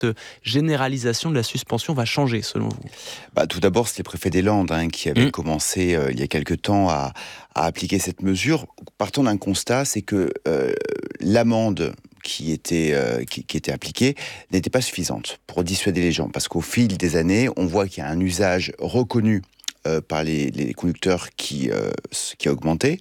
généralisation de la suspension va changer, selon vous? Tout d'abord, c'est les préfets des Landes qui avaient commencé il y a quelque temps à appliquer cette mesure. Partons d'un constat, c'est que l'amende qui était appliquée n'était pas suffisante pour dissuader les gens. Parce qu'au fil des années, on voit qu'il y a un usage reconnu par les conducteurs qui a augmenté,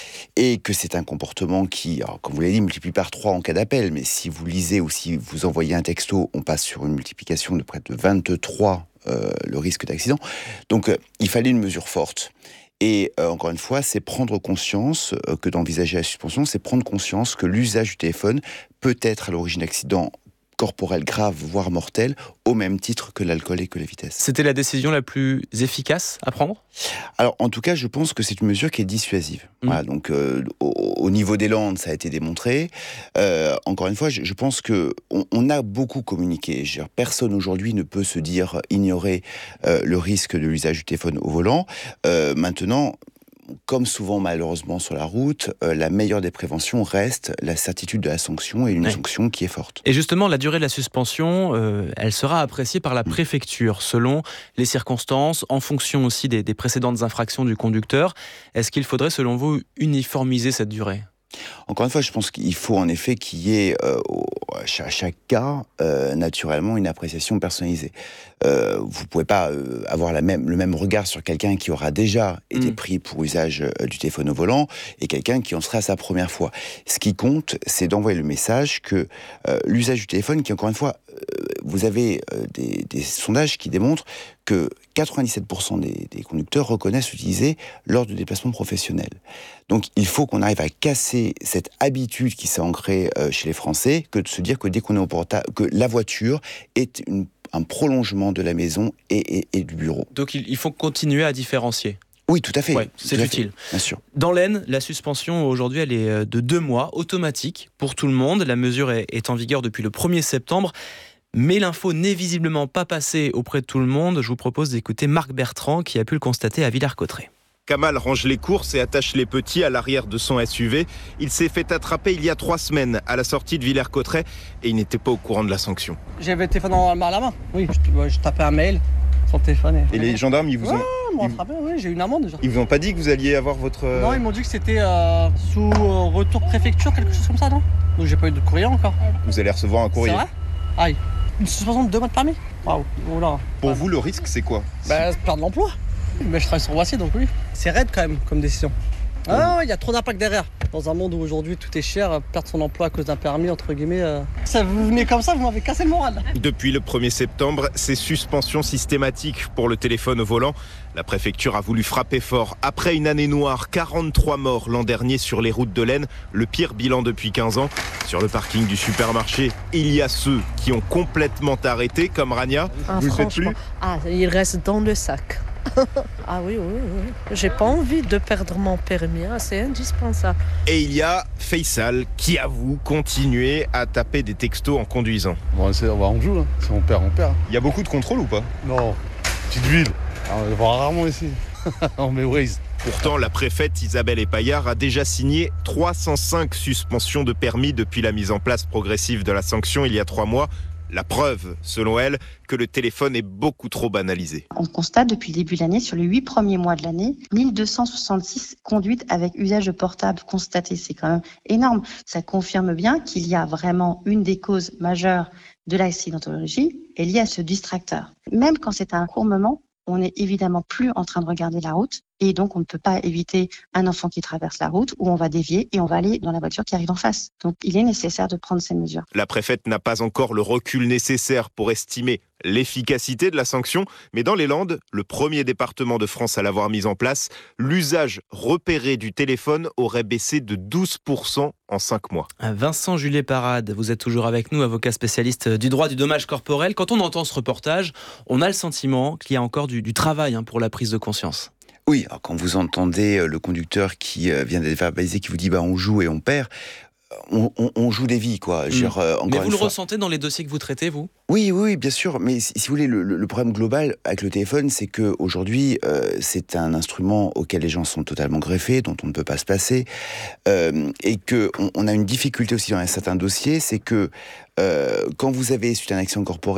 et que c'est un comportement qui, alors, comme vous l'avez dit, multiplie par 3 en cas d'appel, mais si vous lisez ou si vous envoyez un texto, on passe sur une multiplication de près de 23 le risque d'accident. Donc il fallait une mesure forte. Et encore une fois, c'est prendre conscience que d'envisager la suspension, c'est prendre conscience que l'usage du téléphone peut être à l'origine d'accidents corporels graves, voire mortels, au même titre que l'alcool et que la vitesse. C'était la décision la plus efficace à prendre ? Alors, en tout cas, je pense que c'est une mesure qui est dissuasive. Voilà, donc, au niveau des Landes, ça a été démontré. Encore une fois, je pense qu'on a beaucoup communiqué. Personne aujourd'hui ne peut se dire ignorer le risque de l'usage du téléphone au volant. Maintenant, comme souvent malheureusement sur la route, la meilleure des préventions reste la certitude de la sanction, et une sanction qui est forte. Et justement, la durée de la suspension, elle sera appréciée par la préfecture selon les circonstances, en fonction aussi des précédentes infractions du conducteur. Est-ce qu'il faudrait, selon vous, uniformiser cette durée ? Encore une fois, je pense qu'il faut en effet qu'il y ait à chaque cas, naturellement, une appréciation personnalisée. Vous ne pouvez pas avoir le même regard sur quelqu'un qui aura déjà été pris pour usage du téléphone au volant et quelqu'un qui en sera à sa première fois. Ce qui compte, c'est d'envoyer le message que l'usage du téléphone, qui encore une fois, vous avez des sondages qui démontrent que 97% des conducteurs reconnaissent l'utiliser lors de déplacements professionnels. Donc il faut qu'on arrive à casser cette habitude qui s'est ancrée chez les Français, que de se dire que dès qu'on est au portable, que la voiture est un prolongement de la maison et du bureau. Donc il faut continuer à différencier. Oui, tout à fait. C'est utile. Bien sûr. Dans l'Aisne, la suspension aujourd'hui, elle est de 2 mois, automatique pour tout le monde. La mesure est en vigueur depuis le 1er septembre. Mais l'info n'est visiblement pas passée auprès de tout le monde. Je vous propose d'écouter Marc Bertrand qui a pu le constater à Villers-Cotterêts. Kamal range les courses et attache les petits à l'arrière de son SUV. Il s'est fait attraper il y a 3 semaines à la sortie de Villers-Cotterêts et il n'était pas au courant de la sanction. J'avais le téléphone à la main. Oui, je tapais un mail sur le téléphone. Et les gendarmes, ils vous ont... Oui, j'ai eu une amende déjà. Ils vous ont pas dit que vous alliez avoir votre... Non, ils m'ont dit que c'était sous retour préfecture, quelque chose comme ça, non ? Donc j'ai pas eu de courrier encore. Vous allez recevoir un courrier. C'est vrai ? Aïe. Une suspension de 2 mois de permis ? Waouh, voilà. Pour vous, le risque, c'est quoi ? Perdre l'emploi. Mais je travaille sur Voici, donc oui. C'est raide quand même comme décision. Ah, il y a trop d'impact derrière. Dans un monde où aujourd'hui tout est cher, perdre son emploi à cause d'un permis, entre guillemets, ça vous venez comme ça, vous m'avez cassé le moral. Depuis le 1er septembre, c'est suspension systématique pour le téléphone au volant. La préfecture a voulu frapper fort. Après une année noire, 43 morts l'an dernier sur les routes de l'Aisne, le pire bilan depuis 15 ans. Sur le parking du supermarché, il y a ceux qui ont complètement arrêté, comme Rania. Vous ne faites plus ? Il reste dans le sac. Ah oui. J'ai pas envie de perdre mon permis, c'est indispensable. Et il y a Faisal qui avoue continuer à taper des textos en conduisant. On joue, si on perd, on perd. Il y a beaucoup de contrôles ou pas ? Non, petite ville. On le voit rarement ici. On met Waze. Pourtant, la préfète Isabelle Epaillard a déjà signé 305 suspensions de permis depuis la mise en place progressive de la sanction il y a 3 mois. La preuve, selon elle, que le téléphone est beaucoup trop banalisé. On constate depuis le début de l'année, sur les 8 premiers mois de l'année, 1266 conduites avec usage de portable constatées. C'est quand même énorme. Ça confirme bien qu'il y a vraiment une des causes majeures de l'accidentologie est liée à ce distracteur. Même quand c'est un court moment, on n'est évidemment plus en train de regarder la route et donc on ne peut pas éviter un enfant qui traverse la route où on va dévier et on va aller dans la voiture qui arrive en face. Donc il est nécessaire de prendre ces mesures. La préfète n'a pas encore le recul nécessaire pour estimer l'efficacité de la sanction, mais dans les Landes, le premier département de France à l'avoir mise en place, l'usage repéré du téléphone aurait baissé de 12% en 5 mois. Vincent Juliet-Parade, vous êtes toujours avec nous, avocat spécialiste du droit du dommage corporel. Quand on entend ce reportage, on a le sentiment qu'il y a encore du travail pour la prise de conscience. Oui, alors quand vous entendez le conducteur qui vient d'être verbalisé, qui vous dit on joue et on perd, on joue des vies, quoi. Mais vous le ressentez dans les dossiers que vous traitez, vous ? Oui, bien sûr. Mais si vous voulez, le problème global avec le téléphone, c'est qu'aujourd'hui, c'est un instrument auquel les gens sont totalement greffés, dont on ne peut pas se passer. Et qu'on a une difficulté aussi dans certains dossiers, c'est que quand vous avez suite à un accident corporel,